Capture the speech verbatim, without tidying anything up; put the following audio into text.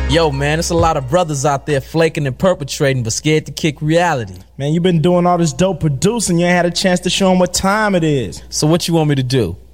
Yo, man, there's a lot of brothers out there flaking and perpetrating but scared to kick reality. Man, you been doing all this dope producing. You ain't had a chance to show them what time it is. So what you want me to do?